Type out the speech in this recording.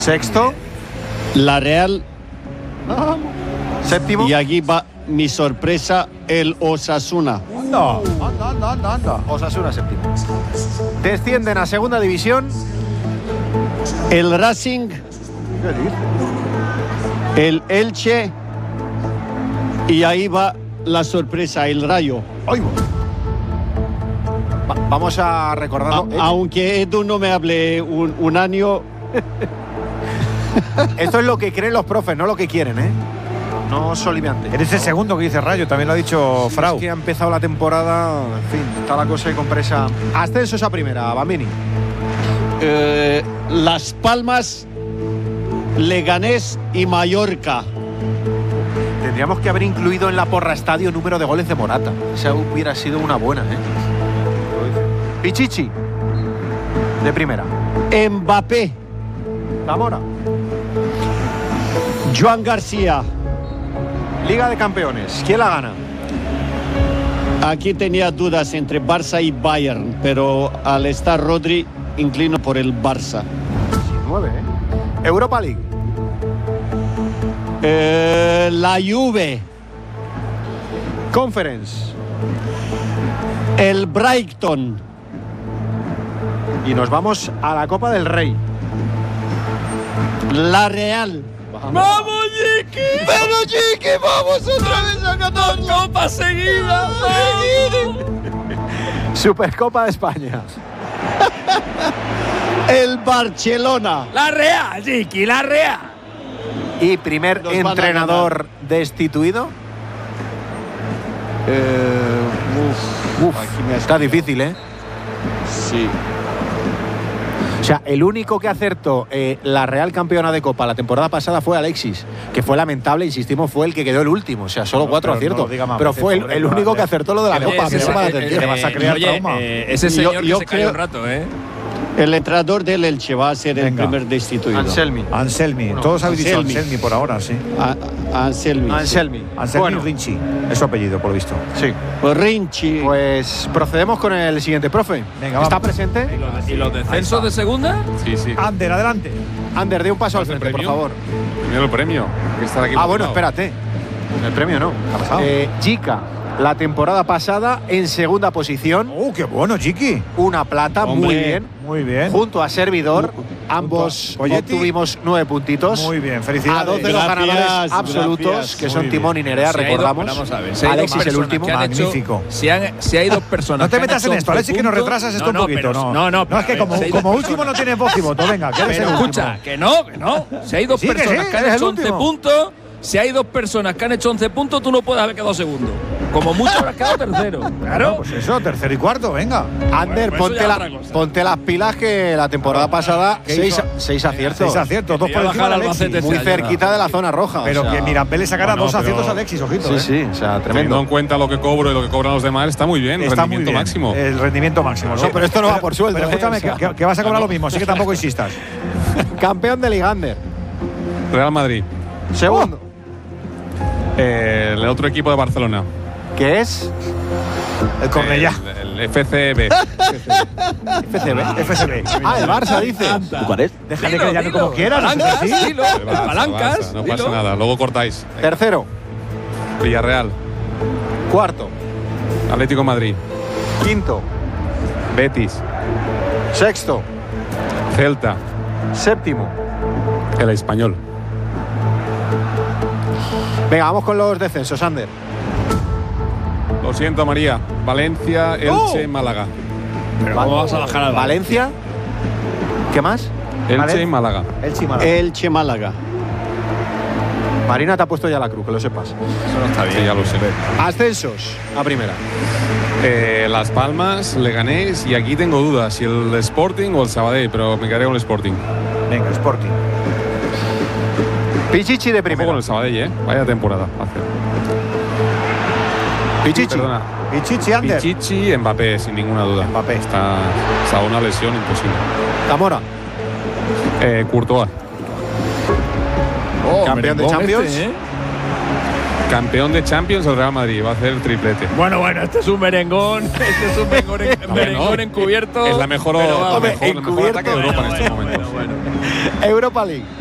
Sexto. La Real. Séptimo. Y aquí va mi sorpresa, el Osasuna. Anda. Osasuna séptimo. Descienden a segunda división. El Racing. El Elche. Y ahí va la sorpresa, el Rayo. Vamos a recordarlo. Aunque Edu no me hable un año. Esto es lo que creen los profes, no lo que quieren, ¿eh? No soliviante. Eres el segundo que dice Rayo, también lo ha dicho Frau. Es que ha empezado la temporada, en fin, está la cosa con presa. Ascensos a primera, Bambini. Las Palmas, Leganés y Mallorca. Tendríamos que haber incluido en la porra estadio número de goles de Morata. Esa hubiera sido una buena, ¿eh? Pichichi, de primera. Mbappé. Zamora. Joan García. Liga de Campeones, ¿quién la gana? Aquí tenía dudas entre Barça y Bayern, pero al estar Rodri, inclino por el Barça. 9, ¿eh? Europa League. La Juve. Conference. El Brighton. Y nos vamos a la Copa del Rey. La Real. ¡Vamos, Jiki! ¡Pero Jiki, vamos otra vez a ganar! ¡Copa seguida! Supercopa de España. El Barcelona. ¡La Real, Jiki! ¡La Real! Y primer Nos van a entrenador destituido. Aquí me Está difícil, ¿eh? Sí. O sea, el único que acertó la Real campeona de Copa la temporada pasada fue Alexis, que fue lamentable, insistimos, fue el que quedó el último. O sea, solo 4 aciertos. Pero fue el único que acertó lo de la Copa. Ese, Me llama la atención. le vas a crear trauma. Ese señor Yo que se cayó creo- un rato, ¿eh? El entrenador del Elche va a ser el Venga. primer destituido. Anselmi. Anselmi. Bueno, Todos habéis dicho Anselmi. Anselmi por ahora, sí. Anselmi. Anselmi. Anselmi Bueno, Rinchi. Es su apellido, por lo visto. sí. Rinchi. Pues procedemos con el siguiente, profe. Venga, ¿Está vamos. presente? ¿Y los descensos de segunda? Sí, sí. Ander, adelante. Ander, dé un paso al ¿El frente, por premio? favor. Primero el premio. Que estar aquí Bueno, motivado. espérate. El premio no. ha pasado? Jica, la temporada pasada en segunda posición. ¡Qué bueno, Chiqui! Una plata, Hombre. muy bien. Muy bien. Junto a Servidor, ambos Poyetti. obtuvimos 9 puntitos. Muy bien, A felicidades. 2 de los Gracias, ganadores absolutos, gracias. que son Muy Timón y Nerea, Si hay dos- recordamos. vamos a ver, si hay dos Alexis el personas último. que han hecho- Magnífico. si hay dos personas. No te que han metas en hecho esto, 11 Alexis, que nos puntos- retrasas esto un poquito. pero- No, no, es que pero si hay dos como último personas- no tienes voz, tú venga, que eres Pero el escucha, último. que no. Si hay dos Sí, que personas sí, que han eres hecho el 11 último. puntos, si hay dos personas que han hecho 11 puntos, tú no puedes haber quedado segundo. Como mucho habrás quedado tercero. Claro. Pues eso, tercero y cuarto, venga. Ander, Bueno, pues eso ya es otra cosa. ponte las pilas que la temporada pasada ¿qué 6 hizo? aciertos. 6 aciertos, 2 por Quería encima bajar de al Alexis. Albacete Muy este año, cerquita de la zona roja. Pero o sea, que Mirambel sacara Bueno, 2 pero- aciertos a Alexis, ojito. Sí, sí, o sea, Teniendo tremendo. en cuenta lo que cobro y lo que cobran los demás, está muy bien. Está muy rendimiento bien. máximo. El rendimiento máximo. No, pero esto no va por sueldo, Pero escúchame, o sea. que vas a cobrar lo mismo, así que tampoco insistas. Campeón de Liga, Ander. Real Madrid. Segundo. El otro equipo de Barcelona. ¿Qué es? El Cornellá. El FCB. FCB. FSB. El Barça, dice. Déjale que le llame como quieras. Palancas, ¿sí? dilo. El Barça, Palancas. Barça, no dilo. pasa nada. Luego cortáis. Tercero. Villarreal. Cuarto. Atlético de Madrid. Quinto. Betis. Sexto. Celta. Séptimo. El Español. Venga, vamos con los descensos, Ander. Lo siento, María. Valencia, Elche, Málaga. Pero ¿cómo vas a bajar al Valencia. ¿Qué más? Elche y Málaga. El Chimala. Elche Málaga. Marina te ha puesto ya la cruz, que lo sepas. Eso no está bien. Sí, ya lo sé. Ascensos a primera. Las Palmas, Leganés y aquí tengo dudas si el Sporting o el Sabadell, pero me quedaré con el Sporting. Venga, Sporting. Pichichi de Ojo con primera. el Sabadell, vaya temporada. hace. Pichichi. Perdona. Pichichi, Ander. Pichichi, Mbappé, sin ninguna duda. Mbappé. Está una lesión imposible. Zamora. Courtois. Campeón de Champions. Campeón de Champions el Real Madrid, va a hacer el triplete. Bueno, este es un merengón. Este es un merengón encubierto. Es la mejor, Pero, mejor ataque de Europa en estos momentos. Europa League.